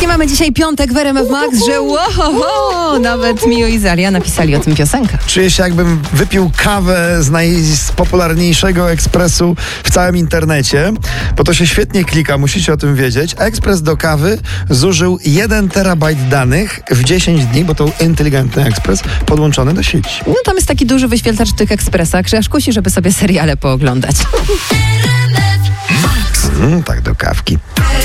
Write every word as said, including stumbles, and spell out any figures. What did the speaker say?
Taki mamy dzisiaj piątek w R M F Max, że wow, nawet Mio i Zalia napisali o tym piosenkę. Czuję się, jakbym wypił kawę z najpopularniejszego ekspresu w całym internecie, bo to się świetnie klika, musicie o tym wiedzieć. Ekspres do kawy zużył jeden terabajt danych w dziesięć dni, bo to inteligentny ekspres podłączony do sieci. No tam jest taki duży wyświetlacz w tych ekspresach, że aż kusi, żeby sobie seriale pooglądać. Mm, tak, do kawki.